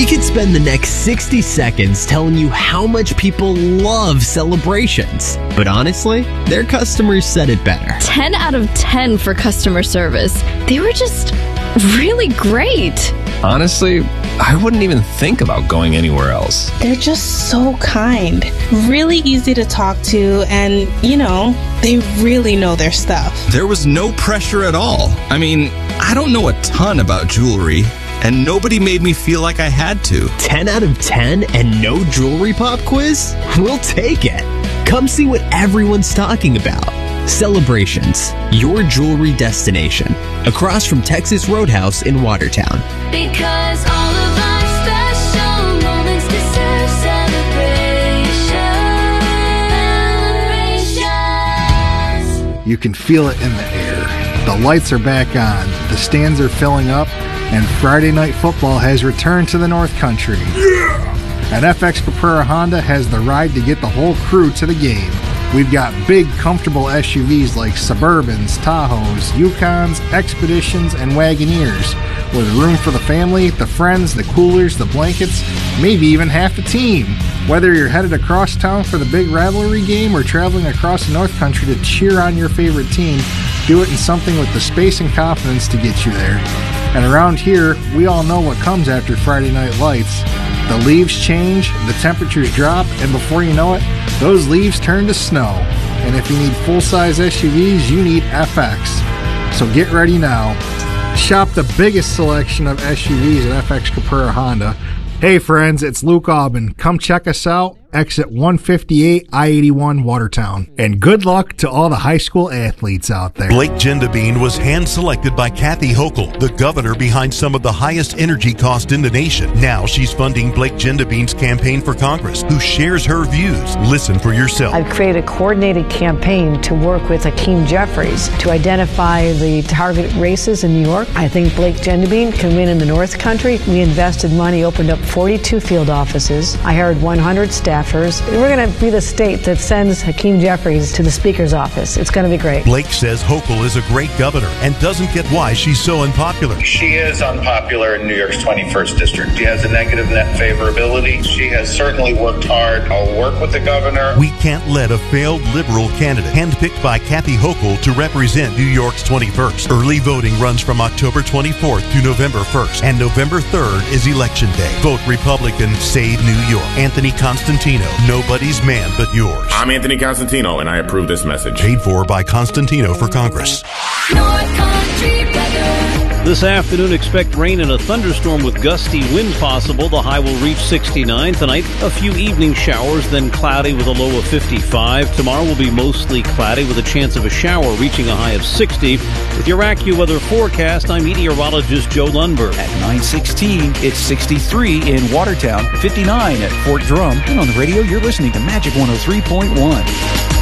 could spend the next 60 seconds telling you how much people love Celebrations. But honestly, their customers said it better. 10 out of 10 for customer service. They were just really great. Honestly, I wouldn't even think about going anywhere else. They're just so kind, really easy to talk to, and, they really know their stuff. There was no pressure at all. I mean, I don't know a ton about jewelry, and nobody made me feel like I had to. 10 out of 10 and no jewelry pop quiz? We'll take it. Come see what everyone's talking about. Celebrations, your jewelry destination. Across from Texas Roadhouse in Watertown. Because all of our special moments deserve celebrations. You can feel it in the air. The lights are back on, the stands are filling up, and Friday Night Football has returned to the North Country. Yeah! And FX Caprara Honda has the ride to get the whole crew to the game. We've got big, comfortable SUVs like Suburbans, Tahoes, Yukons, Expeditions, and Wagoneers, with room for the family, the friends, the coolers, the blankets, maybe even half the team. Whether you're headed across town for the big rivalry game or traveling across the North Country to cheer on your favorite team, do it in something with the space and confidence to get you there. And around here, we all know what comes after Friday Night Lights. The leaves change, the temperatures drop, and before you know it, those leaves turn to snow. And if you need full-size SUVs, you need FX. So get ready now. Shop the biggest selection of SUVs at FX Caprara Honda. Hey friends, it's Luke Aubin. Come check us out. Exit 158, I-81, Watertown. And good luck to all the high school athletes out there. Blake Gendabine was hand-selected by Kathy Hochul, the governor behind some of the highest energy costs in the nation. Now she's funding Blake Gendabine's campaign for Congress, who shares her views. Listen for yourself. I've created a coordinated campaign to work with Hakeem Jeffries to identify the target races in New York. I think Blake Gendabine can win in the North Country. We invested money, opened up 42 field offices. I hired 100 staffers. We're going to be the state that sends Hakeem Jeffries to the Speaker's office. It's going to be great. Blake says Hochul is a great governor and doesn't get why she's so unpopular. She is unpopular in New York's 21st district. She has a negative net favorability. She has certainly worked hard. I'll work with the governor. We can't let a failed liberal candidate, handpicked by Kathy Hochul to represent New York's 21st. Early voting runs from October 24th to November 1st, and November 3rd is Election Day. Vote Republican, save New York. Anthony Constantino, nobody's man but yours. I'm Anthony Constantino, and I approve this message. Paid for by Constantino for Congress. North Country weather. This afternoon, expect rain and a thunderstorm with gusty wind possible. The high will reach 69. Tonight, a few evening showers, then cloudy with a low of 55. Tomorrow will be mostly cloudy with a chance of a shower reaching a high of 60. With your AccuWeather forecast, I'm meteorologist Joe Lundberg. At 9:16, it's 63 in Watertown, 59 at Fort Drum. And on the radio, you're listening to Magic 103.1.